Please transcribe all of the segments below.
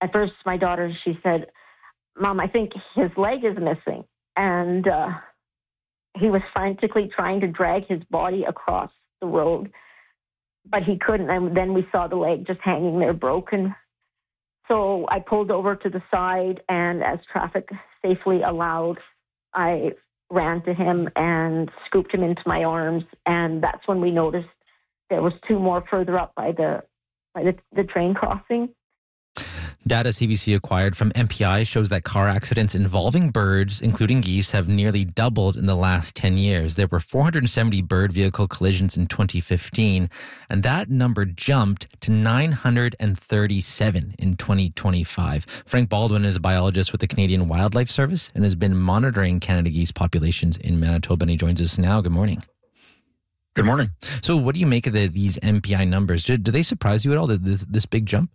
at first my daughter, she said, "Mom, I think his leg is missing." And he was frantically trying to drag his body across the road, but he couldn't. And then we saw the leg just hanging there broken. So I pulled over to the side, and as traffic safely allowed, I ran to him and scooped him into my arms. And that's when we noticed there was two more further up by the train crossing. Data CBC acquired from MPI shows that car accidents involving birds, including geese, have nearly doubled in the last 10 years. There were 470 bird vehicle collisions in 2015, and that number jumped to 937 in 2025. Frank Baldwin is a biologist with the Canadian Wildlife Service and has been monitoring Canada geese populations in Manitoba, and he joins us now. Good morning. Good morning. So what do you make of these MPI numbers? Do they surprise you at all, this big jump?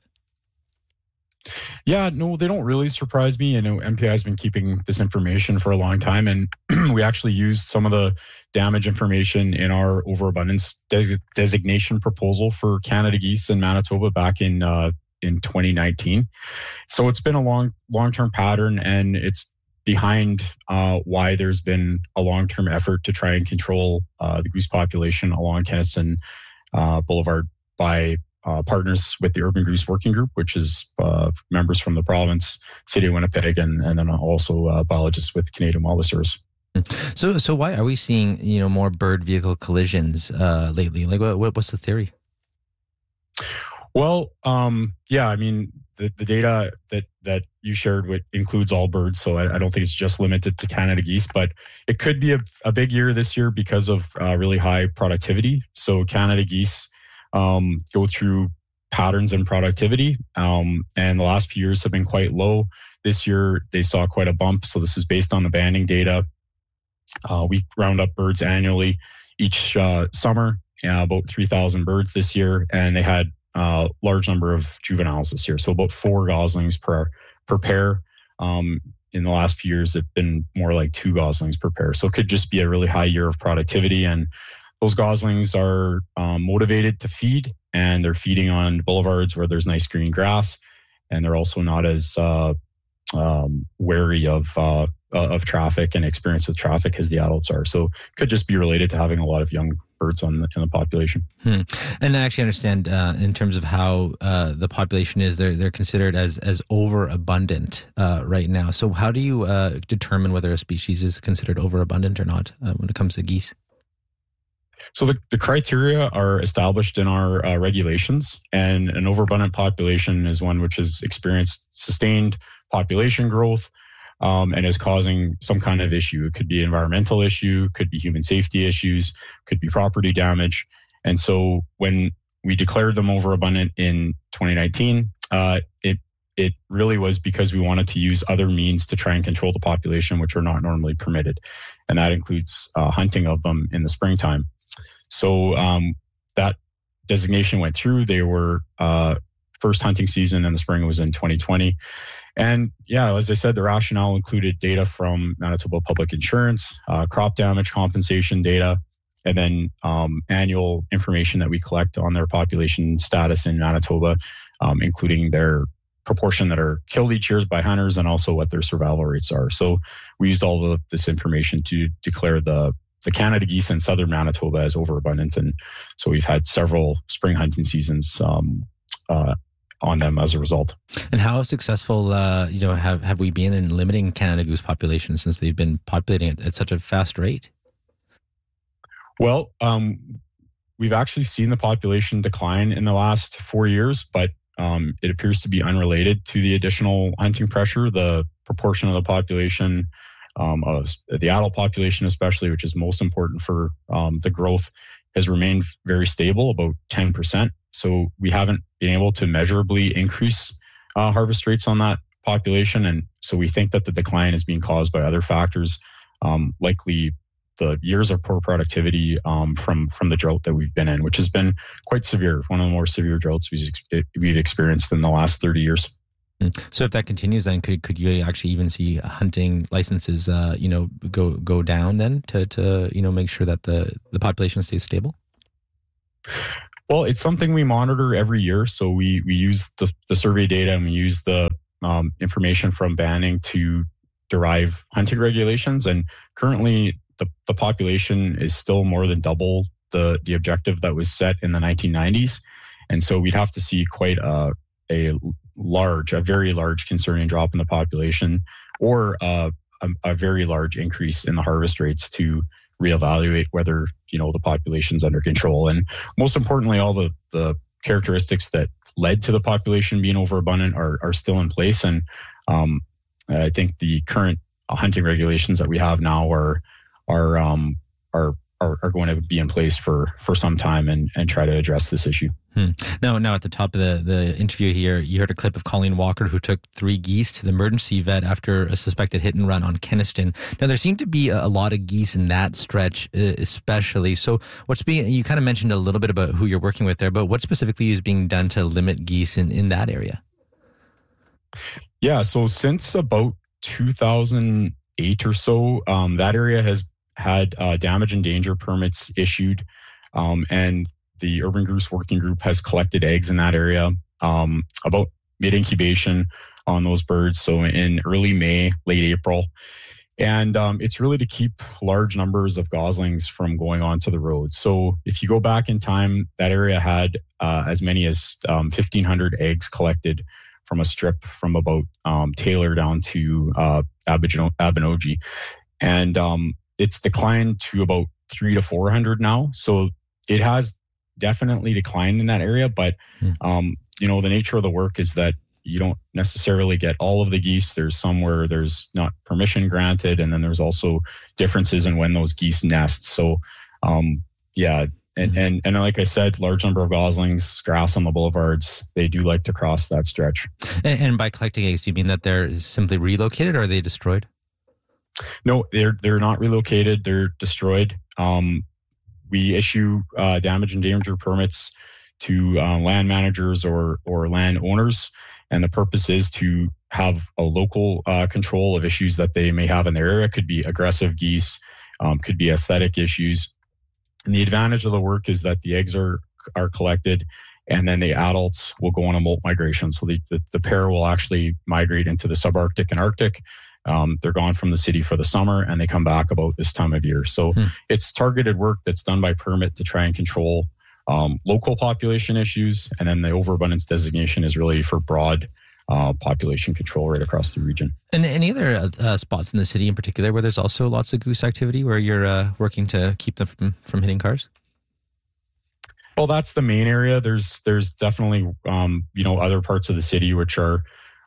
Yeah, no, they don't really surprise me. I know MPI has been keeping this information for a long time, and we actually used some of the damage information in our overabundance designation proposal for Canada geese in Manitoba back in 2019. So it's been a long-term pattern, and it's behind why there's been a long-term effort to try and control the goose population along Kenaston Boulevard by partners with the Urban Goose Working Group, which is members from the province, City of Winnipeg, and then also biologists with Canadian Wildlife Service. So why are we seeing more bird vehicle collisions lately? Like, what's the theory? Well, yeah, I mean, the data that you shared includes all birds, so I don't think it's just limited to Canada geese, but it could be a big year this year because of really high productivity. So Canada geese go through patterns in productivity, and the last few years have been quite low. This year, they saw quite a bump. So this is based on the banding data. We round up birds annually each summer, about 3,000 birds this year, and they had a large number of juveniles this year. So about 4 goslings per pair. In the last few years, it's been more like 2 goslings per pair. So it could just be a really high year of productivity, and those goslings are motivated to feed, and they're feeding on boulevards where there's nice green grass, and they're also not as wary of traffic and experience with traffic as the adults are. So it could just be related to having a lot of young birds in the population. And I actually understand in terms of how the population is, they're considered as overabundant right now. So how do you determine whether a species is considered overabundant or not when it comes to geese? So the criteria are established in our regulations, and an overabundant population is one which has experienced sustained population growth and is causing some kind of issue. It could be environmental issue, could be human safety issues, could be property damage. And so when we declared them overabundant in 2019, it really was because we wanted to use other means to try and control the population, which are not normally permitted. And that includes hunting of them in the springtime. So that designation went through. They were first hunting season in the spring was in 2020. And yeah, as I said, the rationale included data from Manitoba Public Insurance, crop damage compensation data, and then annual information that we collect on their population status in Manitoba, including their proportion that are killed each year by hunters and also what their survival rates are. So we used all of this information to declare the Canada geese in southern Manitoba as overabundant. And so we've had several spring hunting seasons on them as a result. And how successful have we been in limiting Canada goose populations since they've been populating at such a fast rate? Well, we've actually seen the population decline in the last 4 years, but it appears to be unrelated to the additional hunting pressure. The proportion of the population, of the adult population especially, which is most important for the growth, has remained very stable, about 10%. So we haven't been able to measurably increase harvest rates on that population. And so we think that the decline is being caused by other factors, likely the years of poor productivity from the drought that we've been in, which has been quite severe, one of the more severe droughts we've experienced in the last 30 years. So if that continues, then could you actually even see hunting licenses, go down then to make sure that the population stays stable? Well, it's something we monitor every year. So we use the survey data, and we use the information from banning to derive hunting regulations. And currently the population is still more than double the objective that was set in the 1990s. And so we'd have to see quite a very large concerning drop in the population, or a very large increase in the harvest rates to reevaluate whether, the population's under control. And most importantly, all the characteristics that led to the population being overabundant are still in place. And I think the current hunting regulations that we have now are going to be in place for some time and try to address this issue. Now at the top of the interview here, you heard a clip of Colleen Walker, who took 3 geese to the emergency vet after a suspected hit and run on Kenaston. Now, there seem to be a lot of geese in that stretch, especially. So you kind of mentioned a little bit about who you're working with there, but what specifically is being done to limit geese in that area? Yeah, so since about 2008 or so, that area has had damage and danger permits issued, and the Urban Goose Working Group has collected eggs in that area about mid-incubation on those birds, so in early May, late April. And it's really to keep large numbers of goslings from going onto the road. So if you go back in time, that area had as many as 1,500 eggs collected from a strip from about Taylor down to Abinogi. And it's declined to about 300 to 400 now. So it has definitely declined in that area, but the nature of the work is that you don't necessarily get all of the geese. There's some where there's not permission granted, and then there's also differences in when those geese nest. So and like I said, large number of goslings, grass on the boulevards, they do like to cross that stretch. And by collecting eggs, do you mean that they're simply relocated, or are they destroyed? No, they're not relocated, they're destroyed. We issue damage and danger permits to land managers or land owners, and the purpose is to have a local control of issues that they may have in their area. Could be aggressive geese, could be aesthetic issues. And the advantage of the work is that the eggs are collected, and then the adults will go on a molt migration. So the pair will actually migrate into the subarctic and Arctic. They're gone from the city for the summer, and they come back about this time of year. So it's targeted work that's done by permit to try and control local population issues. And then the overabundance designation is really for broad population control right across the region. And any other spots in the city in particular where there's also lots of goose activity, where you're working to keep them from hitting cars? Well, that's the main area. There's definitely other parts of the city which are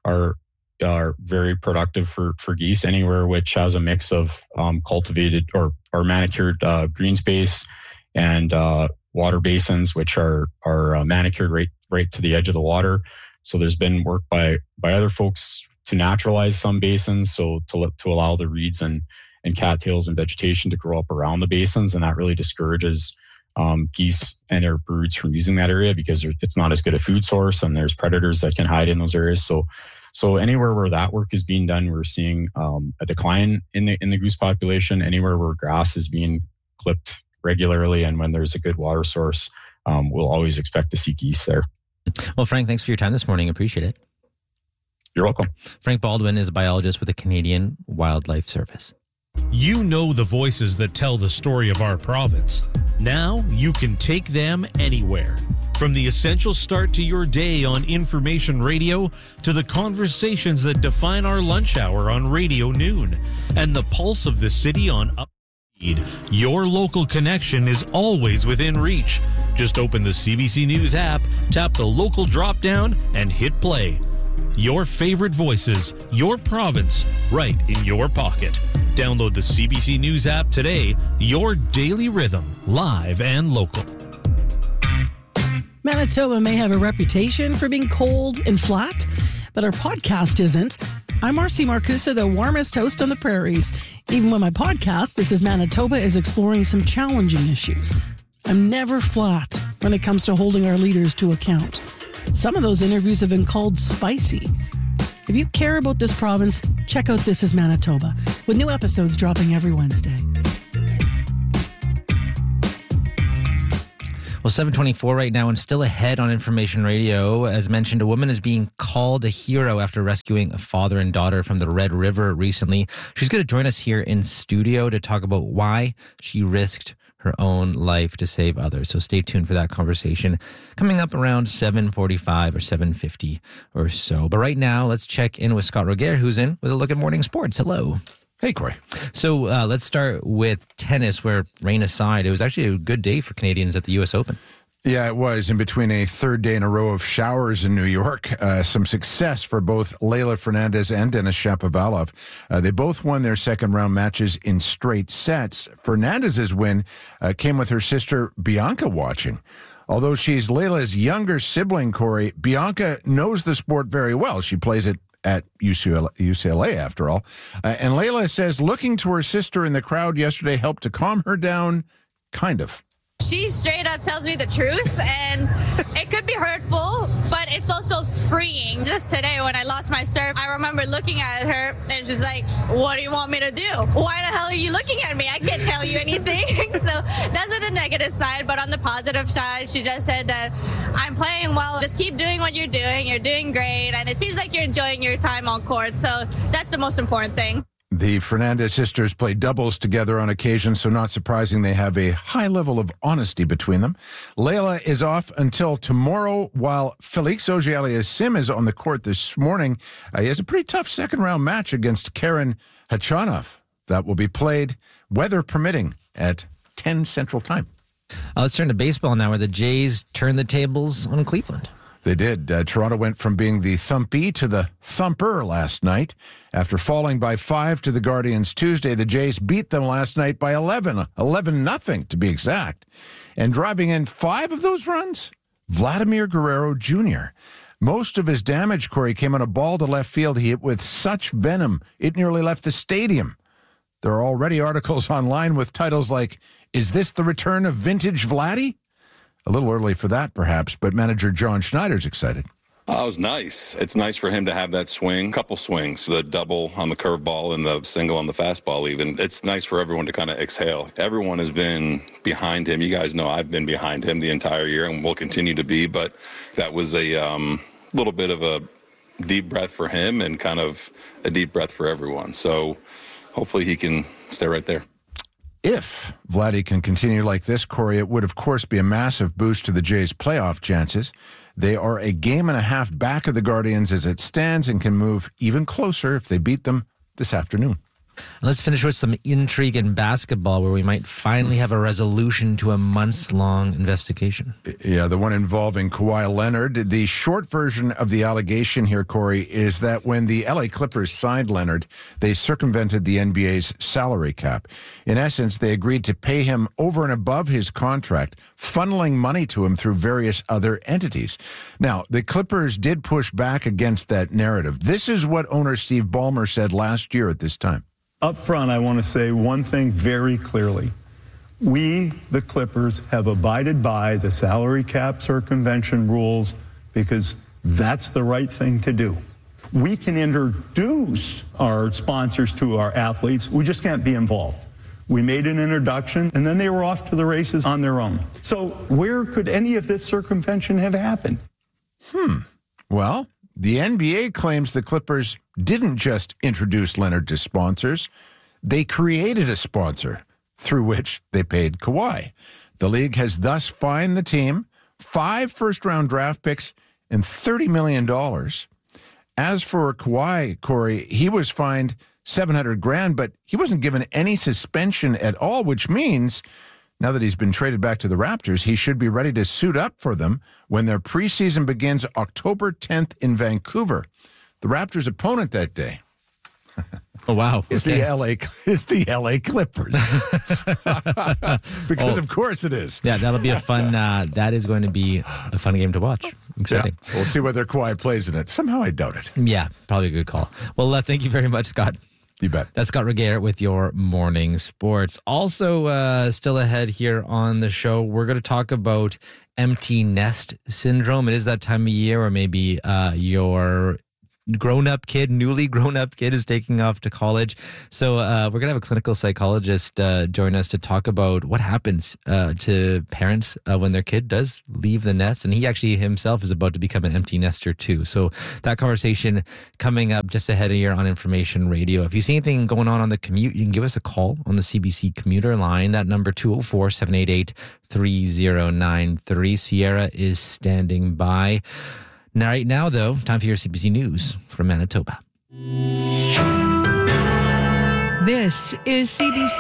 very productive for geese. Anywhere which has a mix of cultivated or manicured green space and water basins, which are manicured right to the edge of the water. So there's been work by other folks to naturalize some basins, so to allow the reeds and cattails and vegetation to grow up around the basins, and that really discourages geese and their broods from using that area because it's not as good a food source, and there's predators that can hide in those areas. So anywhere where that work is being done, we're seeing a decline in the goose population. Anywhere where grass is being clipped regularly and when there's a good water source, we'll always expect to see geese there. Well, Frank, thanks for your time this morning. Appreciate it. You're welcome. Frank Baldwin is a biologist with the Canadian Wildlife Service. You know the voices that tell the story of our province. Now you can take them anywhere. From the essential start to your day on Information Radio to the conversations that define our lunch hour on Radio Noon and the pulse of the city on Upbeat. Your local connection is always within reach. Just open the CBC News app, tap the local drop-down, and hit play. Your favorite voices, your province, right in your pocket. Download the CBC News app today. Your daily rhythm, live and local. Manitoba may have a reputation for being cold and flat, but our podcast isn't. I'm Marcy Marcusa, the warmest host on the prairies. Even when my podcast, This is Manitoba, is exploring some challenging issues. I'm never flat when it comes to holding our leaders to account. Some of those interviews have been called spicy. If you care about this province, check out This is Manitoba, with new episodes dropping every Wednesday. Well, 7:24 right now and still ahead on Information Radio. As mentioned, a woman is being called a hero after rescuing a father and daughter from the Red River recently. She's going to join us here in studio to talk about why she risked her own life to save others. So stay tuned for that conversation coming up around 7:45 or 7:50 or so. But right now, let's check in with Scott Roguer, who's in with a look at morning sports. Hello. Hey, Corey. So let's start with tennis, where rain aside, it was actually a good day for Canadians at the U.S. Open. Yeah, it was. In between a third day in a row of showers in New York, some success for both Leylah Fernandez and Denis Shapovalov. They both won their second-round matches in straight sets. Fernandez's win came with her sister Bianca watching. Although she's Leylah's younger sibling, Corey, Bianca knows the sport very well. She plays it at UCLA, after all. And Leylah says looking to her sister in the crowd yesterday helped to calm her down, kind of. She straight up tells me the truth, and it could be hurtful, but it's also freeing. Just today when I lost my serve, I remember looking at her, and she's like, what do you want me to do? Why the hell are you looking at me? I can't tell you anything. So that's on the negative side, but on the positive side, she just said that I'm playing well. Just keep doing what you're doing great, and it seems like you're enjoying your time on court, so that's the most important thing. The Fernandez sisters play doubles together on occasion, so not surprising they have a high level of honesty between them. Leylah is off until tomorrow, while Felix Auger-Aliassime is on the court this morning. He has a pretty tough second-round match against Karen Khachanov. That will be played, weather permitting, at 10 Central Time. Let's turn to baseball now, where the Jays turned the tables on Cleveland. They did. Toronto went from being the thumpy to the thumper last night. After falling by 5 to the Guardians Tuesday, the Jays beat them last night by 11-0 to be exact. And driving in 5 of those runs, Vladimir Guerrero Jr. Most of his damage, Corey, came on a ball to left field he hit with such venom, it nearly left the stadium. There are already articles online with titles like, "Is this the return of vintage Vladdy?" A little early for that, perhaps, but manager John Schneider's excited. It was nice. It's nice for him to have that swing, couple swings, the double on the curveball and the single on the fastball even. It's nice for everyone to kind of exhale. Everyone has been behind him. You guys know I've been behind him the entire year and will continue to be, but that was a little bit of a deep breath for him and kind of a deep breath for everyone. So hopefully he can stay right there. If Vladdy can continue like this, Corey, it would, of course, be a massive boost to the Jays' playoff chances. They are a game and a half back of the Guardians as it stands and can move even closer if they beat them this afternoon. Let's finish with some intrigue in basketball, where we might finally have a resolution to a months-long investigation. Yeah, the one involving Kawhi Leonard. The short version of the allegation here, Corey, is that when the LA Clippers signed Leonard, they circumvented the NBA's salary cap. In essence, they agreed to pay him over and above his contract, funneling money to him through various other entities. Now, the Clippers did push back against that narrative. This is what owner Steve Ballmer said last year at this time. Up front, I want to say one thing very clearly. We, the Clippers, have abided by the salary cap circumvention rules because that's the right thing to do. We can introduce our sponsors to our athletes. We just can't be involved. We made an introduction, and then they were off to the races on their own. So where could any of this circumvention have happened? Well, the NBA claims the Clippers didn't just introduce Leonard to sponsors. They created a sponsor through which they paid Kawhi. The league has thus fined the team 5 first-round draft picks and $30 million. As for Kawhi, Corey, he was fined $700,000, but he wasn't given any suspension at all, which means now that he's been traded back to the Raptors, he should be ready to suit up for them when their preseason begins October 10th in Vancouver. The Raptors' opponent that day Oh, wow. is the LA Clippers. Because of course it is. Yeah, that'll be a fun, that is going to be a fun game to watch. Exciting. Yeah. We'll see whether Kawhi plays in it. Somehow I doubt it. Yeah, probably a good call. Well, thank you very much, Scott. You bet. That's Scott Roguer with your morning sports. Also, still ahead here on the show, we're going to talk about empty nest syndrome. It is that time of year where maybe your newly grown-up kid is taking off to college. So we're going to have a clinical psychologist join us to talk about what happens to parents when their kid does leave the nest. And he actually himself is about to become an empty nester too. So that conversation coming up just ahead of here on Information Radio. If you see anything going on the commute, you can give us a call on the CBC commuter line. That number 204-788-3093. Sierra is standing by. Now, right now, though, time for your CBC News from Manitoba. This is CBC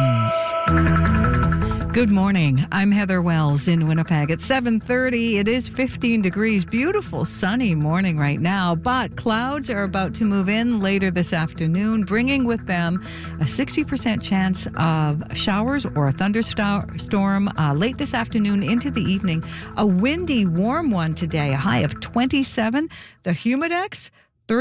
News. Good morning. I'm Heather Wells in Winnipeg. At 7:30, it is 15 degrees. Beautiful sunny morning right now, but clouds are about to move in later this afternoon, bringing with them a 60% chance of showers or a thunderstorm late this afternoon into the evening. A windy, warm one today, a high of 27. The Humidex,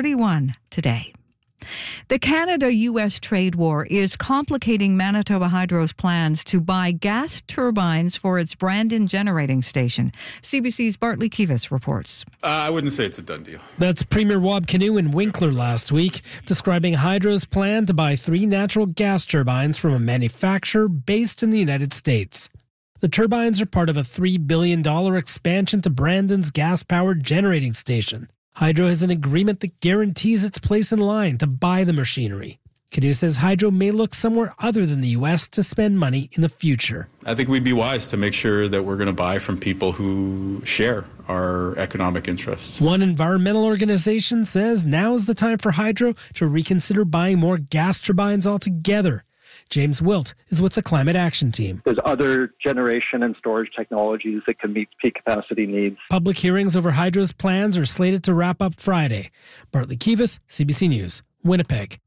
31 today. The Canada-U.S. trade war is complicating Manitoba Hydro's plans to buy gas turbines for its Brandon generating station. CBC's Bartley Kivas reports. I wouldn't say it's a done deal. That's Premier Wab Kinew in Winkler last week, describing Hydro's plan to buy 3 natural gas turbines from a manufacturer based in the United States. The turbines are part of a $3 billion expansion to Brandon's gas-powered generating station. Hydro has an agreement that guarantees its place in line to buy the machinery. Kinew says Hydro may look somewhere other than the U.S. to spend money in the future. I think we'd be wise to make sure that we're going to buy from people who share our economic interests. One environmental organization says now is the time for Hydro to reconsider buying more gas turbines altogether. James Wilt is with the Climate Action Team. There's other generation and storage technologies that can meet peak capacity needs. Public hearings over Hydro's plans are slated to wrap up Friday. Bartley Kivas, CBC News, Winnipeg.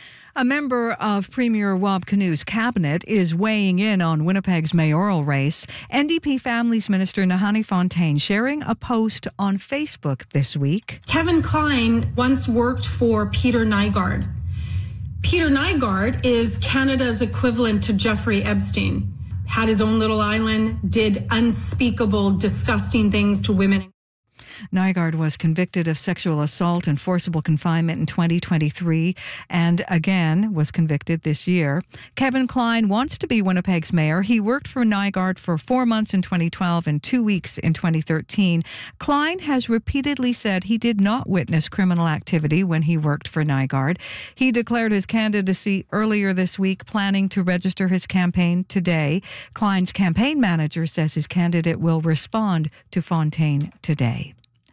A member of Premier Wab Kinew's cabinet is weighing in on Winnipeg's mayoral race. NDP Families Minister Nahanni Fontaine sharing a post on Facebook this week. Kevin Klein once worked for Peter Nygard. Peter Nygard is Canada's equivalent to Jeffrey Epstein. Had his own little island, did unspeakable, disgusting things to women. Nygard was convicted of sexual assault and forcible confinement in 2023 and again was convicted this year. Kevin Klein wants to be Winnipeg's mayor. He worked for Nygard for 4 months in 2012 and 2 weeks in 2013. Klein has repeatedly said he did not witness criminal activity when he worked for Nygard. He declared his candidacy earlier this week, planning to register his campaign today. Klein's campaign manager says his candidate will respond to Fontaine today.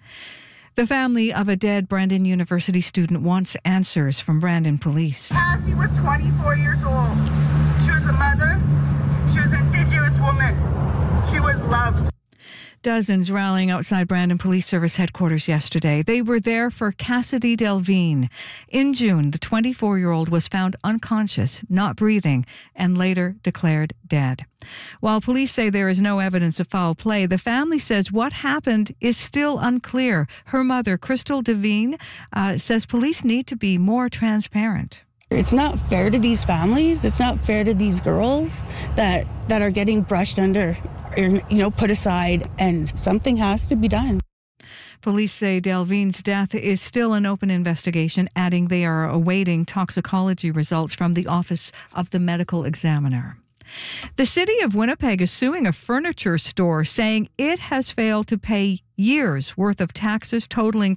The family of a dead Brandon University student wants answers from Brandon police. Cassie was 24 years old. She was a mother. She was an Indigenous woman. She was loved. Dozens rallying outside Brandon Police Service headquarters yesterday. They were there for Cassidy Delvine. In June, the 24-year-old was found unconscious, not breathing, and later declared dead. While police say there is no evidence of foul play, the family says what happened is still unclear. Her mother, Crystal Devine, says police need to be more transparent. It's not fair to these families. It's not fair to these girls that are getting brushed under, put aside, and something has to be done. Police say Delvine's death is still an open investigation, adding they are awaiting toxicology results from the Office of the Medical Examiner. The city of Winnipeg is suing a furniture store, saying it has failed to pay years' worth of taxes totaling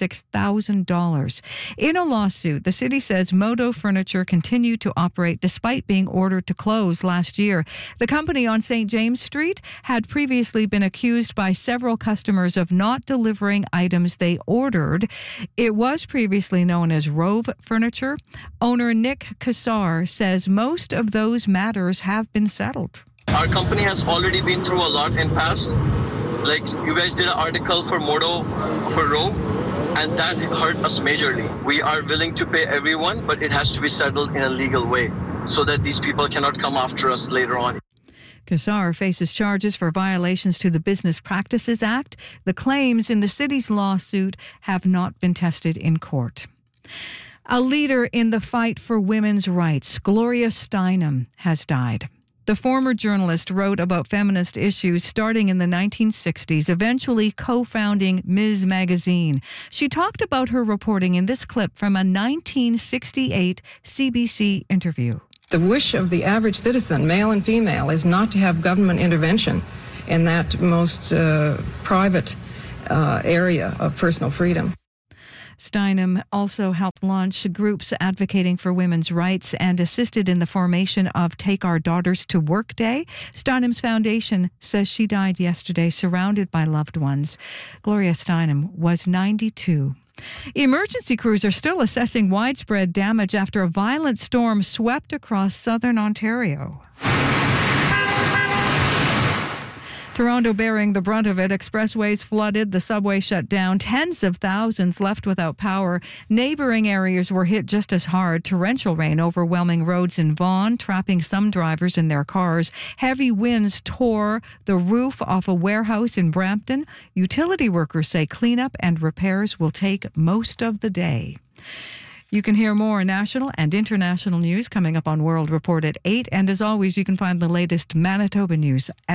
$26,000. In a lawsuit, the city says Modo Furniture continued to operate despite being ordered to close last year. The company on St. James Street had previously been accused by several customers of not delivering items they ordered. It was previously known as Rove Furniture. Owner Nick Kassar says most of those matters have been settled. Our company has already been through a lot in past. Like, you guys did an article for Modo, for Rove, and that hurt us majorly. We are willing to pay everyone, but it has to be settled in a legal way so that these people cannot come after us later on. Kassar faces charges for violations to the Business Practices Act. The claims in the city's lawsuit have not been tested in court. A leader in the fight for women's rights, Gloria Steinem, has died. The former journalist wrote about feminist issues starting in the 1960s, eventually co-founding Ms. Magazine. She talked about her reporting in this clip from a 1968 CBC interview. The wish of the average citizen, male and female, is not to have government intervention in that most private area of personal freedom. Steinem also helped launch groups advocating for women's rights and assisted in the formation of Take Our Daughters to Work Day. Steinem's foundation says she died yesterday surrounded by loved ones. Gloria Steinem was 92. Emergency crews are still assessing widespread damage after a violent storm swept across southern Ontario. Toronto bearing the brunt of it. Expressways flooded, the subway shut down, tens of thousands left without power. Neighbouring areas were hit just as hard. Torrential rain overwhelming roads in Vaughan, trapping some drivers in their cars. Heavy winds tore the roof off a warehouse in Brampton. Utility workers say cleanup and repairs will take most of the day. You can hear more national and international news coming up on World Report at 8. And as always, you can find the latest Manitoba news at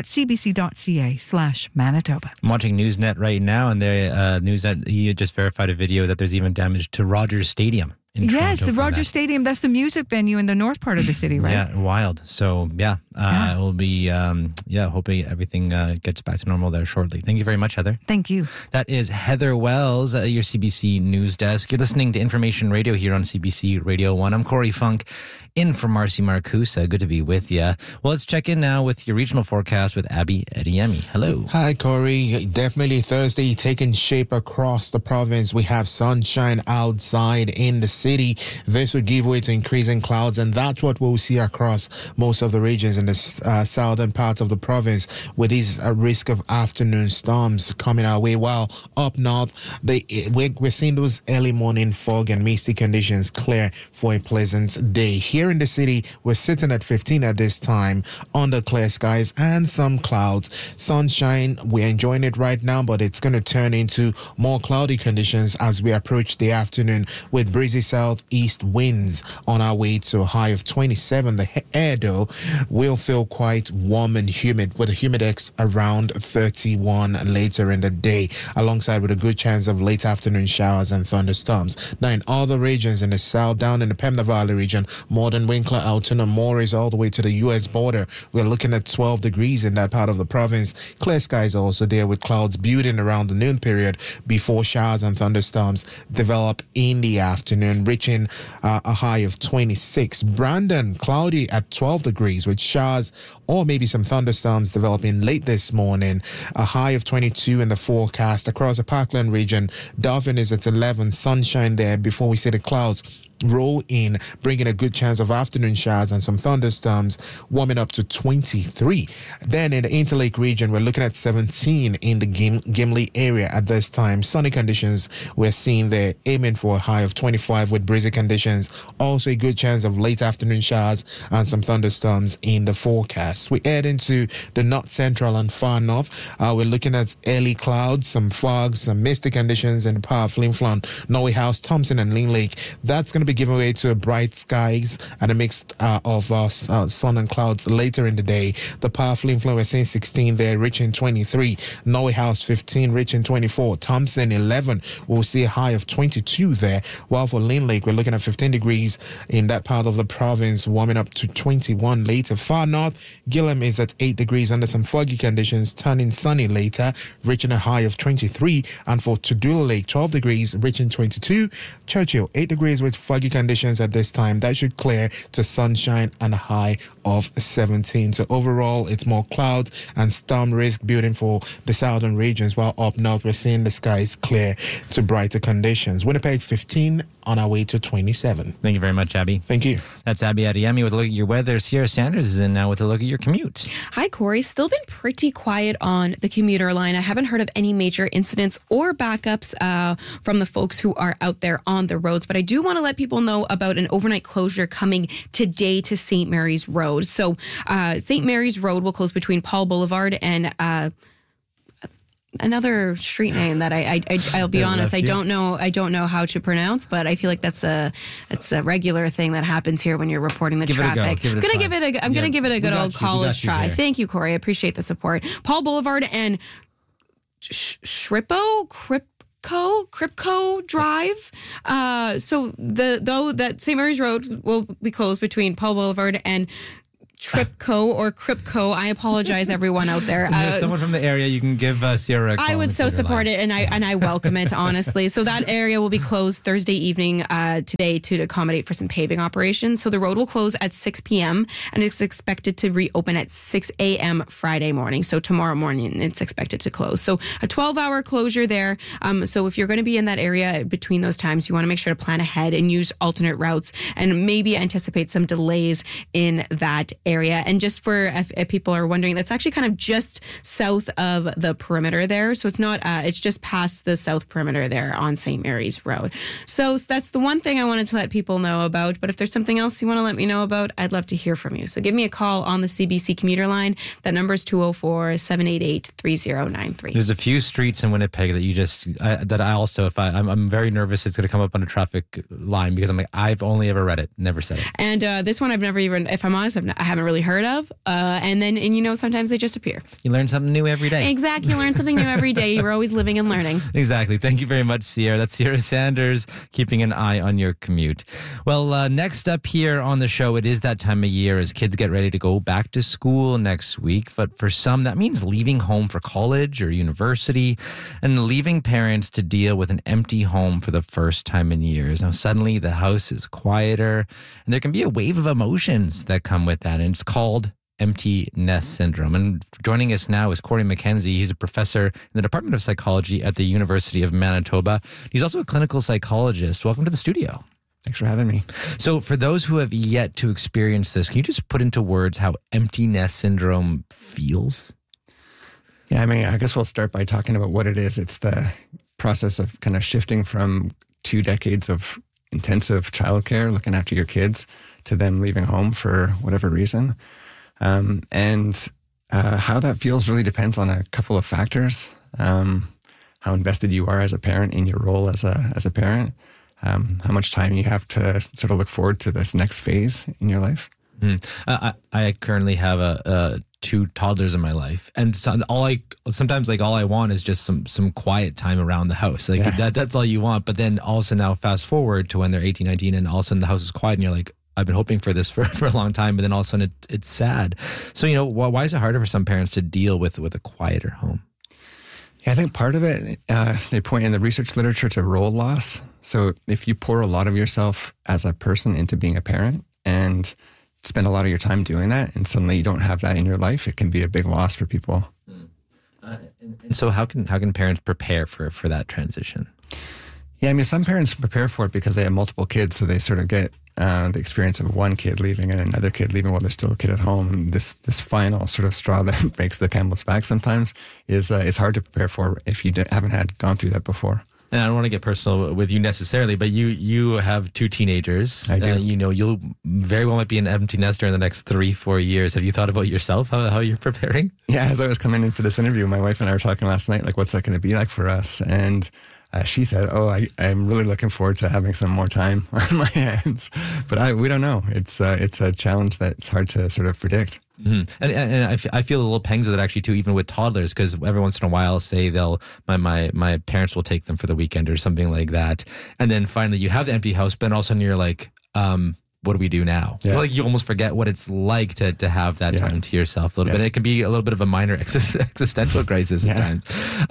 cbc.ca/Manitoba. I'm watching Newsnet right now, and Newsnet, he just verified a video that there's even damage to Rogers Stadium. Yes, the Rogers Stadium. That's the music venue in the north part of the city, right? Yeah, wild. So, it will be, hoping everything gets back to normal there shortly. Thank you very much, Heather. Thank you. That is Heather Wells, your CBC News Desk. You're listening to Information Radio here on CBC Radio 1. I'm Corey Funk, in for Marcy Marcusa. Good to be with you. Well, let's check in now with your regional forecast with Abby Adeyemi. Hello. Hi, Corey. Definitely Thursday taking shape across the province. We have sunshine outside in the city. This would give way to increasing clouds, and that's what we'll see across most of the regions in the southern part of the province, with this risk of afternoon storms coming our way. While up north, we're seeing those early morning fog and misty conditions clear for a pleasant day. Here in the city, we're sitting at 15 at this time under clear skies and some clouds. Sunshine, we're enjoying it right now, but it's going to turn into more cloudy conditions as we approach the afternoon with breezy southeast winds on our way to a high of 27. The air, though, will feel quite warm and humid with a humidex around 31 later in the day, alongside with a good chance of late afternoon showers and thunderstorms. Now, in other regions in the south, down in the Pembina Valley region, Morden, Winkler, Alton, and Morris, all the way to the U.S. border, we're looking at 12 degrees in that part of the province. Clear skies also there with clouds building around the noon period before showers and thunderstorms develop in the afternoon, reaching a high of 26. Brandon, cloudy at 12 degrees with showers or maybe some thunderstorms developing late this morning. A high of 22 in the forecast across the Parkland region. Dauphin is at 11. Sunshine there before we see the clouds roll in, bringing a good chance of afternoon showers and some thunderstorms, warming up to 23. Then in the Interlake region, we're looking at 17 in the Gimli area at this time. Sunny conditions we're seeing there, aiming for a high of 25 with breezy conditions. Also a good chance of late afternoon showers and some thunderstorms in the forecast. We head into the north central and far north. We're looking at early clouds, some fog, some misty conditions in the Power of Flin Flon, Norway House, Thompson, and Lynn Lake. That's going to be giving way to bright skies and a mix of sun and clouds later in the day. The Power of Flin Flon, we're seeing 16 there, reaching 23. Norway House 15, reaching 24. Thompson 11, we'll see a high of 22 there. While for Lynn Lake, we're looking at 15 degrees in that part of the province, warming up to 21 later. Far north, Gillam is at 8 degrees under some foggy conditions, turning sunny later, reaching a high of 23. And for Tudula Lake, 12 degrees, reaching 22. Churchill, 8 degrees with foggy conditions at this time. That should clear to sunshine and a high of 17. So overall, it's more clouds and storm risk building for the southern regions, while up north, we're seeing the skies clear to brighter conditions. Winnipeg, 15 on our way to 27. Thank you very much, Abby. Thank you. That's Abby Adeyemi with a look at your weather. Sierra Sanders is in now with a look at your commute. Hi, Corey. Still been pretty quiet on the commuter line. I haven't heard of any major incidents or backups from the folks who are out there on the roads, but I do want to let people know about an overnight closure coming today to St. Mary's Road. So St. Mary's Road will close between Paul Boulevard and another street name that I'll be honest, I don't know how to pronounce, but I feel like it's a regular thing that happens here when you're reporting the traffic. I'm gonna give it a good old college try. Thank you, Corey. I appreciate the support. Paul Boulevard and Cripco Drive. So that St. Mary's Road will be closed between Paul Boulevard and Tripco or Cripco. I apologize, everyone out there. If someone from the area, you can give Sierra a call. I would so support it, and I welcome it, honestly. So that area will be closed Thursday evening today to accommodate for some paving operations. So the road will close at 6 p.m. and it's expected to reopen at 6 a.m. Friday morning. So tomorrow morning it's expected to close. So a 12-hour closure there. So if you're going to be in that area between those times, you want to make sure to plan ahead and use alternate routes and maybe anticipate some delays in that area. And just for if people are wondering, that's actually kind of just south of the perimeter there. So it's not, it's just past the south perimeter there on St. Mary's Road. So that's the one thing I wanted to let people know about. But if there's something else you want to let me know about, I'd love to hear from you. So give me a call on the CBC commuter line. That number is 204-788-3093. There's a few streets in Winnipeg that I'm very nervous it's going to come up on a traffic line because I'm like, I've only ever read it, never said it. And this one I've never even, if I'm honest, I haven't really heard of. And sometimes they just appear. You learn something new every day. Exactly. You learn something new every day. You're always living and learning. Exactly. Thank you very much, Sierra. That's Sierra Sanders, keeping an eye on your commute. Well, next up here on the show, it is that time of year as kids get ready to go back to school next week. But for some, that means leaving home for college or university and leaving parents to deal with an empty home for the first time in years. Now, suddenly the house is quieter and there can be a wave of emotions that come with that. And it's called empty nest syndrome. And joining us now is Corey McKenzie. He's a professor in the Department of Psychology at the University of Manitoba. He's also a clinical psychologist. Welcome to the studio. Thanks for having me. So for those who have yet to experience this, can you just put into words how empty nest syndrome feels? Yeah, I guess we'll start by talking about what it is. It's the process of kind of shifting from 2 decades of intensive childcare, looking after your kids, to them leaving home for whatever reason. And how that feels really depends on a couple of factors. How invested you are as a parent in your role as a parent, how much time you have to sort of look forward to this next phase in your life. I currently have 2 toddlers in my life, and sometimes all I want is just some quiet time around the house. That's all you want. But then also now fast forward to when they're 18, 19, and all of a sudden the house is quiet, and you're like, I've been hoping for this for a long time, but then all of a sudden it's sad. So, why is it harder for some parents to deal with a quieter home? Yeah, I think part of it, they point in the research literature to role loss. So if you pour a lot of yourself as a person into being a parent and spend a lot of your time doing that, and suddenly you don't have that in your life, it can be a big loss for people. And so how can parents prepare for that transition? Yeah, some parents prepare for it because they have multiple kids, so they sort of get the experience of one kid leaving and another kid leaving while there's still a kid at home. And this final sort of straw that breaks the camel's back sometimes is hard to prepare for if you haven't gone through that before. And I don't want to get personal with you necessarily, but you have 2 teenagers. I do. You'll very well might be an empty nester in the next 3-4 years. Have you thought about yourself, how you're preparing? Yeah, as I was coming in for this interview, my wife and I were talking last night, what's that going to be like for us? And she said, I'm really looking forward to having some more time on my hands. But we don't know. It's a challenge that's hard to sort of predict. Mm-hmm. And I feel a little pangs of that actually too, even with toddlers, because every once in a while, say my parents will take them for the weekend or something like that. And then finally you have the empty house, but all of a sudden you're like, what do we do now? Yeah. You almost forget what it's like to have that time to yourself a little bit. It can be a little bit of a minor existential crisis at times.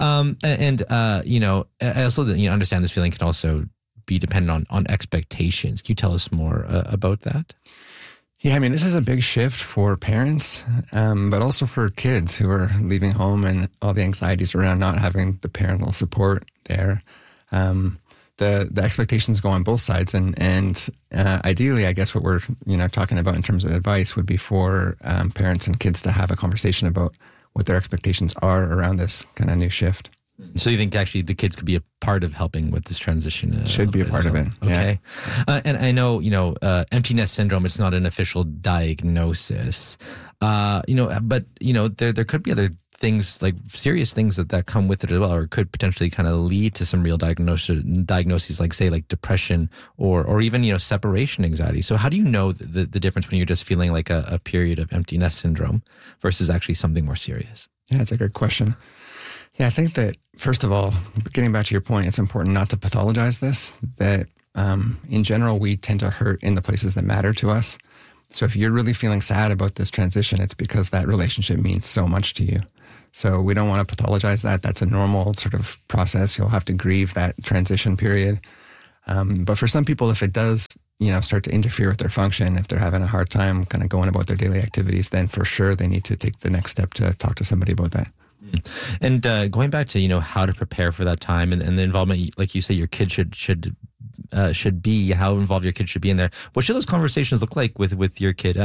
I also understand this feeling can also be dependent on expectations. Can you tell us more about that? Yeah, this is a big shift for parents, but also for kids who are leaving home and all the anxieties around not having the parental support there. The expectations go on both sides, and ideally, I guess what we're talking about in terms of advice would be for parents and kids to have a conversation about what their expectations are around this kind of new shift. So you think actually the kids could be a part of helping with this transition? Should be a part of it. Okay. Yeah. And I know, empty nest syndrome, it's not an official diagnosis, but there could be other things like serious things that come with it as well, or could potentially kind of lead to some real diagnoses like, say, like depression or even, separation anxiety. So how do you know the difference when you're just feeling like a period of empty nest syndrome versus actually something more serious? Yeah, that's a good question. Yeah, I think that, first of all, getting back to your point, it's important not to pathologize this, that in general, we tend to hurt in the places that matter to us. So if you're really feeling sad about this transition, it's because that relationship means so much to you. So we don't want to pathologize that. That's a normal sort of process. You'll have to grieve that transition period. But for some people, if it does, start to interfere with their function, if they're having a hard time kind of going about their daily activities, then for sure they need to take the next step to talk to somebody about that. And going back to, how to prepare for that time and the involvement, like you say, your kid should be, how involved your kid should be in there. What should those conversations look like with your kid?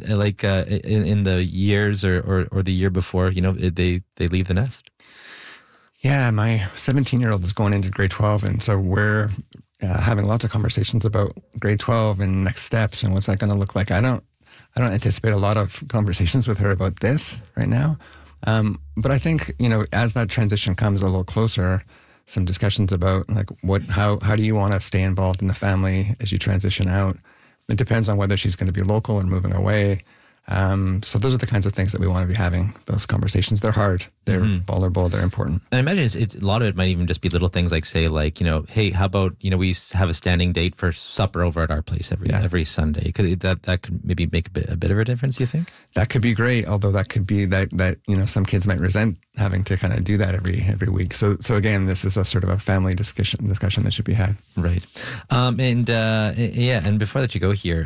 In the years or the year before, they leave the nest? Yeah, my 17-year-old is going into grade 12. And so we're having lots of conversations about grade 12 and next steps and what's that going to look like. I don't anticipate a lot of conversations with her about this right now. But I think, as that transition comes a little closer, some discussions about like how do you want to stay involved in the family as you transition out? It depends on whether she's going to be local or moving away. So those are the kinds of things that we want to be having, those conversations. They're hard. They're vulnerable. They're important. And I imagine it's a lot of it might even just be little things like, say, like, hey, how about, we have a standing date for supper over at our place every Sunday. That could maybe make a bit of a difference, you think? That could be great, although that could be that some kids might resent having to kind of do that every week. So again, this is a sort of a family discussion that should be had. Right. And before I let you go here,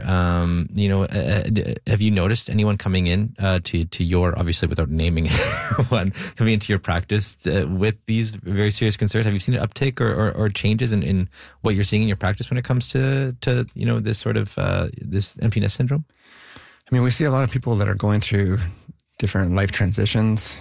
have you noticed anyone coming in to your, obviously without naming one, coming into your practice with these very serious concerns? Have you seen an uptick or changes in what you're seeing in your practice when it comes to this sort of this empty nest syndrome? I mean, we see a lot of people that are going through different life transitions.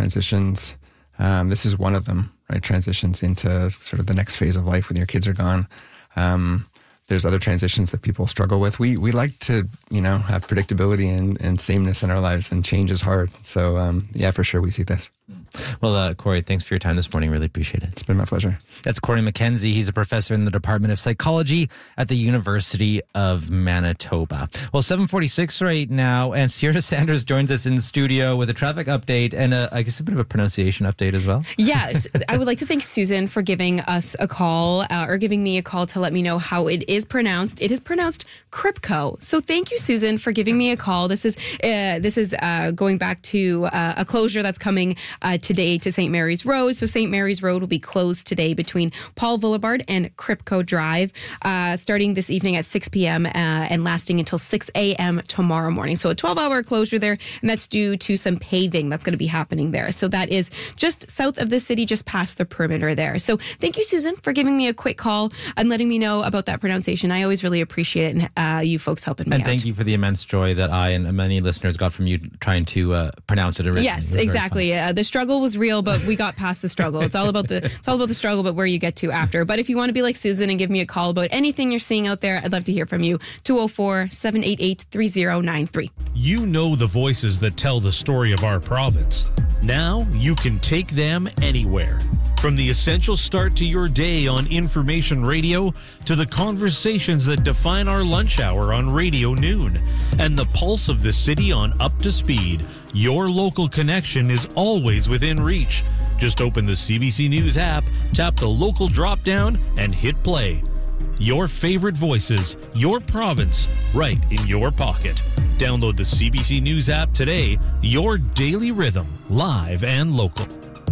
This is one of them, right? Transitions into sort of the next phase of life when your kids are gone. There's other transitions that people struggle with. We like to, have predictability and sameness in our lives, and change is hard. So, for sure, we see this. Well, Corey, thanks for your time this morning. Really appreciate it. It's been my pleasure. That's Corey McKenzie. He's a professor in the Department of Psychology at the University of Manitoba. Well, 7:46 right now, and Sierra Sanders joins us in the studio with a traffic update and I guess a bit of a pronunciation update as well. Yes, I would like to thank Susan for giving us a call or giving me a call to let me know how it is pronounced. It is pronounced Kripko. So thank you, Susan, for giving me a call. This is going back to a closure that's coming today to St. Mary's Road. So St. Mary's Road will be closed today between Paul Boulevard and Kripko Drive, starting this evening at 6 p.m. And lasting until 6 a.m. tomorrow morning. So a 12-hour closure there, and that's due to some paving that's going to be happening there. So that is just south of the city, just past the perimeter there. So thank you, Susan, for giving me a quick call and letting me know about that pronunciation. I always really appreciate it, and you folks helping me out. And thank you for the immense joy that I and many listeners got from you trying to pronounce it originally. Yes, exactly. The struggle was real, but we got past the struggle. It's all about the struggle, but where you get to after. But if you want to be like Susan and give me a call about anything you're seeing out there, I'd love to hear from you. 204-788-3093. You know the voices that tell the story of our province. Now you can take them anywhere. From the essential start to your day on Information Radio to the conversations that define our lunch hour on Radio Noon and the pulse of the city on Up to Speed, your local connection is always within reach. Just open the CBC News app, tap the local drop-down, and hit play. Your favorite voices, your province, right in your pocket. Download the CBC News app today, your daily rhythm, live and local.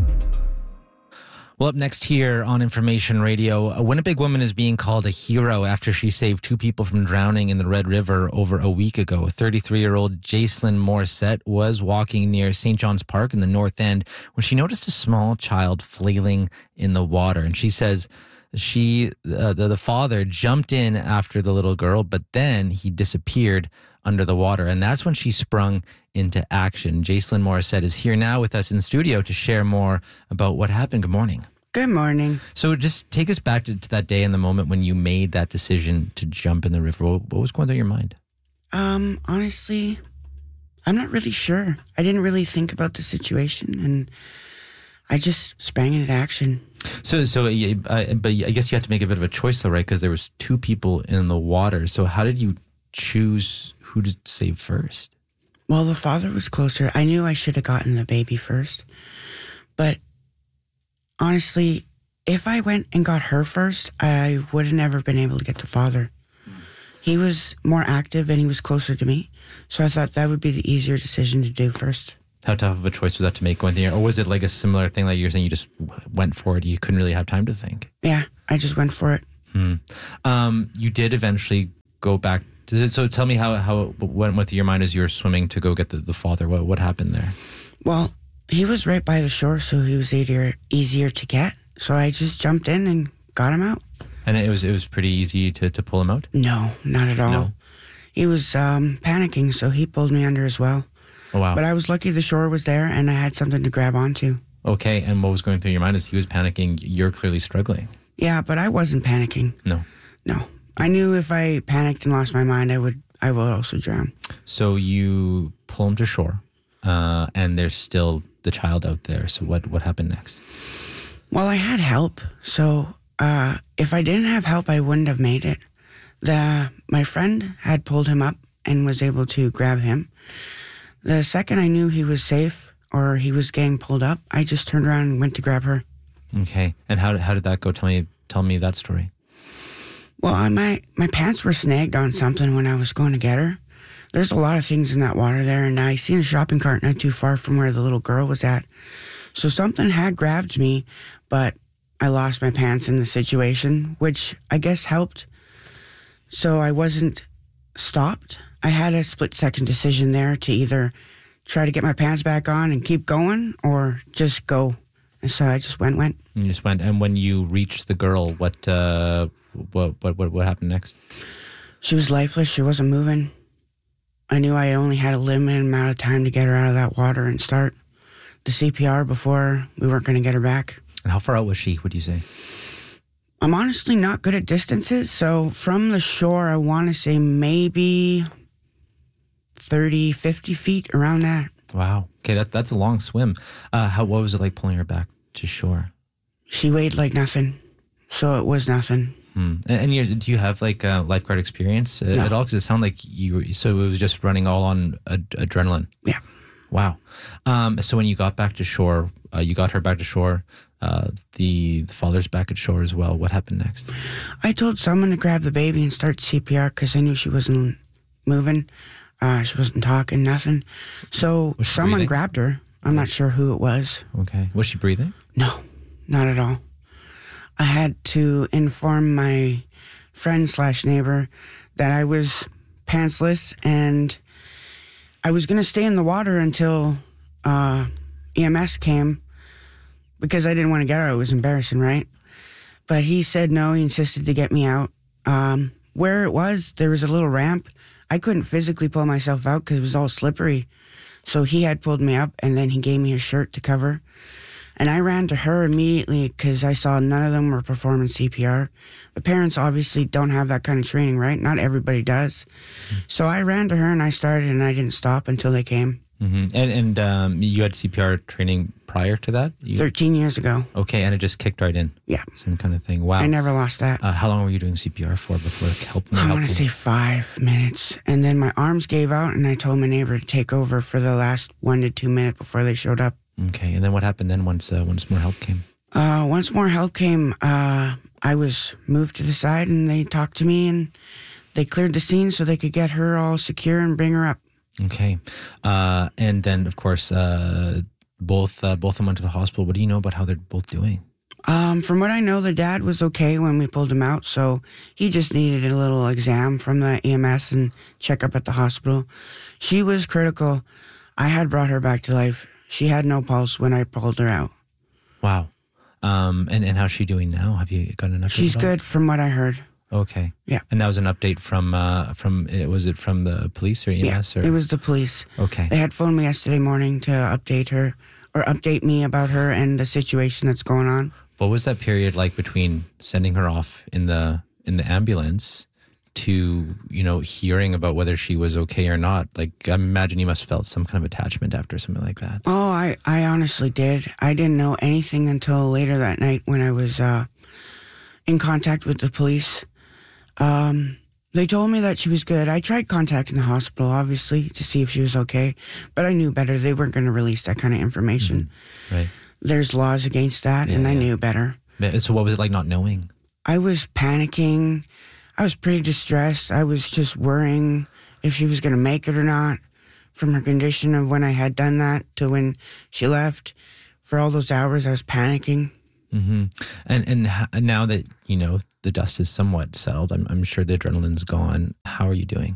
Well, up next here on Information Radio, a Winnipeg woman is being called a hero after she saved 2 people from drowning in the Red River over a week ago. 33-year-old Jacelyn Morissette was walking near St. John's Park in the North End when she noticed a small child flailing in the water. And she says the father jumped in after the little girl, but then he disappeared under the water. And that's when she sprung into action. Jacelyn Morissette is here now with us in studio to share more about what happened. Good morning. Good morning. So just take us back to that day and the moment when you made that decision to jump in the river. What was going through your mind? Honestly, I'm not really sure. I didn't really think about the situation, and I just sprang into action. But I guess you had to make a bit of a choice, though, right? Because there was 2 people in the water. So how did you choose who to save first? Well, the father was closer. I knew I should have gotten the baby first. But honestly, if I went and got her first, I would have never been able to get the father. He was more active and he was closer to me. So I thought that would be the easier decision to do first. How tough of a choice was that to make going there? Or was it like a similar thing like you're saying you just went for it? You couldn't really have time to think. Yeah, I just went for it. You did eventually go back. So tell me how it went with your mind as you were swimming to go get the father. What happened there? Well, he was right by the shore, so he was easier to get. So I just jumped in and got him out. And it was pretty easy to pull him out? No, not at all. No. He was panicking, so he pulled me under as well. Oh, wow. But I was lucky the shore was there and I had something to grab onto. Okay, and what was going through your mind as he was panicking? You're clearly struggling. Yeah, but I wasn't panicking. No. I knew if I panicked and lost my mind, I would also drown. So you pull him to shore, and there's still the child out there. So what happened next? Well, I had help. So if I didn't have help, I wouldn't have made it. My friend had pulled him up and was able to grab him. The second I knew he was safe or he was getting pulled up, I just turned around and went to grab her. Okay. And how did that go? Tell me that story. Well, my pants were snagged on something when I was going to get her. There's a lot of things in that water there, and I seen a shopping cart not too far from where the little girl was at. So something had grabbed me, but I lost my pants in the situation, which I guess helped. So I wasn't stopped. I had a split-second decision there to either try to get my pants back on and keep going or just go. And so I just went. You just went. And when you reached the girl, what happened next? She was lifeless. She wasn't moving. I knew I only had a limited amount of time to get her out of that water and start the CPR before we weren't going to get her back. And how far out was she, would you say? I'm honestly not good at distances. So from the shore, I want to say maybe 30, 50 feet, around that. Wow. Okay, that's a long swim. What was it like pulling her back to shore? She weighed like nothing, so it was nothing. And do you have like lifeguard experience at all? Because it sounded like so it was just running all on adrenaline. Yeah. Wow. So when you got back to shore, you got her back to shore. The father's back at shore as well. What happened next? I told someone to grab the baby and start CPR because I knew she wasn't moving. She wasn't talking, nothing. So someone breathing? grabbed her. I'm not sure who it was. Okay. Was she breathing? No, not at all. I had to inform my friend/neighbor that I was pantsless and I was going to stay in the water until EMS came because I didn't want to get her. It was embarrassing, right? But he said no. He insisted to get me out. Where it was, there was a little ramp. I couldn't physically pull myself out because it was all slippery. So he had pulled me up and then he gave me a shirt to cover. And I ran to her immediately because I saw none of them were performing CPR. The parents obviously don't have that kind of training, right? Not everybody does. So I ran to her and I started and I didn't stop until they came. Mm-hmm. And you had CPR training prior to that? 13 years ago. Okay, and it just kicked right in? Yeah. Same kind of thing. Wow. I never lost that. How long were you doing CPR for before it helped me? I want to say 5 minutes. And then my arms gave out and I told my neighbor to take over for the last 1 to 2 minutes before they showed up. Okay, and then what happened then once more help came? Once more help came, I was moved to the side and they talked to me and they cleared the scene so they could get her all secure and bring her up. Okay. And then, of course, both of them went to the hospital. What do you know about how they're both doing? From what I know, the dad was okay when we pulled him out, so he just needed a little exam from the EMS and check up at the hospital. She was critical. I had brought her back to life. She had no pulse when I pulled her out. Wow. And how's she doing now? Have you gotten an update? She's good from what I heard. Okay. Yeah. And that was an update from was it from the police or EMS? Yeah, it was the police. Okay. They had phoned me yesterday morning to update her or update me about her and the situation that's going on. What was that period like between sending her off in the ambulance to, hearing about whether she was okay or not? Like, I imagine you must have felt some kind of attachment after something like that. Oh, I honestly did. I didn't know anything until later that night when I was in contact with the police. They told me that she was good. I tried contacting the hospital, obviously, to see if she was okay, but I knew better. They weren't going to release that kind of information. Mm-hmm. Right. There's laws against that, and I knew better. So what was it like not knowing? I was panicking. I was pretty distressed. I was just worrying if she was going to make it or not, from her condition of when I had done that to when she left. For all those hours, I was panicking. Mm-hmm. And now that, the dust is somewhat settled, I'm sure the adrenaline's gone. How are you doing?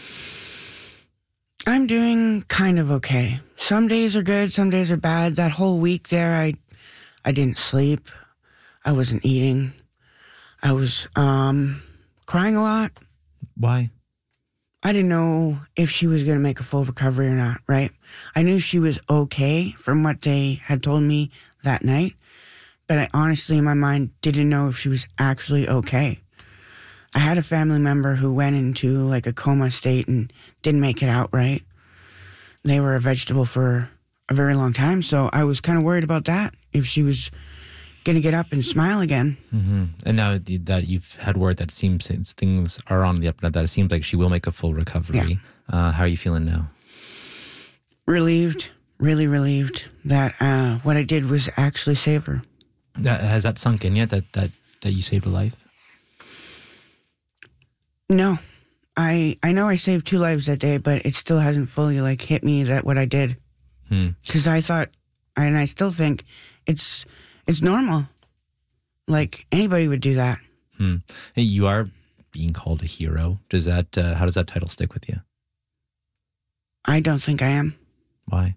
I'm doing kind of okay. Some days are good, some days are bad. That whole week there, I didn't sleep. I wasn't eating. I was crying a lot. Why? I didn't know if she was going to make a full recovery or not, right? I knew she was okay from what they had told me that night, but I honestly, in my mind, didn't know if she was actually okay. I had a family member who went into like a coma state and didn't make it out right. They were a vegetable for a very long time, so I was kind of worried about that, if she was going to get up and smile again. Mm-hmm. And now that you've had word that seems things are on the up and up, that it seems like she will make a full recovery. Yeah. How are you feeling now? Relieved, really relieved that what I did was actually save her. Has that sunk in yet, that you saved a life? No. I know I saved 2 lives that day, but it still hasn't fully hit me that what I did. Because I thought, and I still think, it's normal. Like, anybody would do that. Hey, you are being called a hero. Does that? How does that title stick with you? I don't think I am. Why?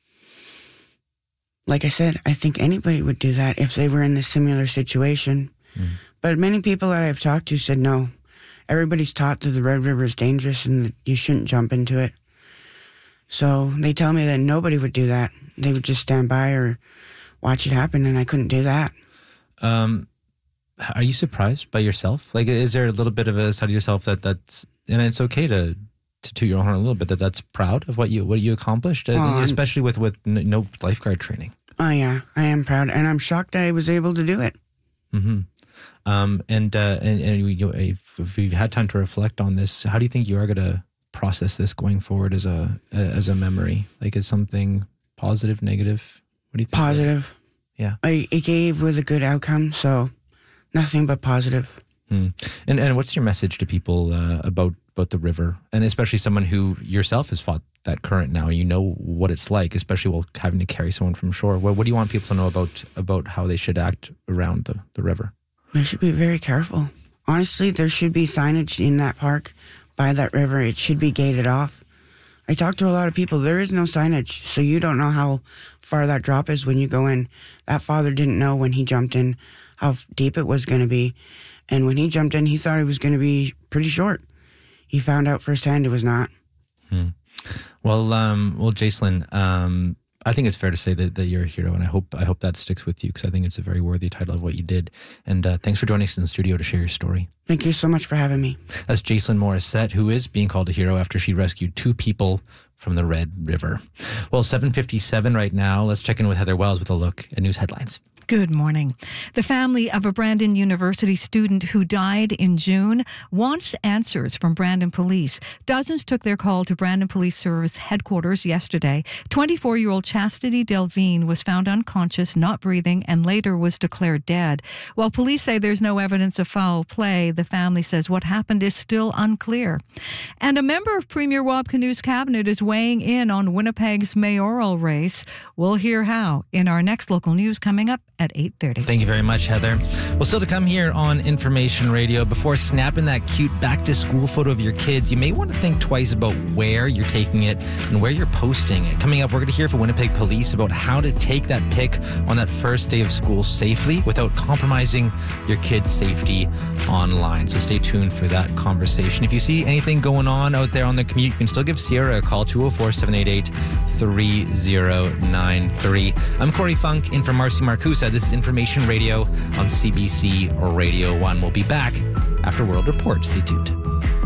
Like I said, I think anybody would do that if they were in a similar situation. But many people that I've talked to said no. Everybody's taught that the Red River is dangerous and that you shouldn't jump into it. So they tell me that nobody would do that. They would just stand by or watch it happen, and I couldn't do that. Are you surprised by yourself? Like, is there a little bit of a side of yourself that's, and it's okay to toot your own horn a little bit, that's proud of what you accomplished, especially with no lifeguard training? Oh yeah, I am proud, and I'm shocked I was able to do it. Mm-hmm. And if you've had time to reflect on this, how do you think you are going to process this going forward as a memory? Like, is something positive, negative? What do you think? Positive. Yeah. It gave with a good outcome, so nothing but positive. And what's your message to people about the river, and especially someone who yourself has fought that current now? You know what it's like, especially while having to carry someone from shore. What do you want people to know about how they should act around the river? They should be very careful. Honestly, there should be signage in that park by that river. It should be gated off. I talked to a lot of people. There is no signage, so you don't know how far that drop is when you go in. That father didn't know when he jumped in how deep it was going to be. And when he jumped in, he thought it was going to be pretty short. He found out firsthand it was not. Well, Jacelyn, I think it's fair to say that you're a hero, and I hope that sticks with you, because I think it's a very worthy title of what you did. And thanks for joining us in the studio to share your story. Thank you so much for having me. That's Jacelyn Morissette, who is being called a hero after she rescued 2 people from the Red River. Well, 7:57 right now. Let's check in with Heather Wells with a look at news headlines. Good morning. The family of a Brandon University student who died in June wants answers from Brandon Police. Dozens took their call to Brandon Police Service headquarters yesterday. 24-year-old Chastity Delvine was found unconscious, not breathing, and later was declared dead. While police say there's no evidence of foul play, the family says what happened is still unclear. And a member of Premier Rob Canute's cabinet is weighing in on Winnipeg's mayoral race. We'll hear how in our next local news coming up at 8:30. Thank you very much, Heather. Well, still to come here on Information Radio, before snapping that cute back-to-school photo of your kids, you may want to think twice about where you're taking it and where you're posting it. Coming up, we're going to hear from Winnipeg Police about how to take that pic on that first day of school safely without compromising your kid's safety online. So stay tuned for that conversation. If you see anything going on out there on the commute, you can still give Sierra a call, 204-788-3093. I'm Corey Funk, in for Marcy Marcusa. This is Information Radio on CBC Radio 1. We'll be back after World Report. Stay tuned.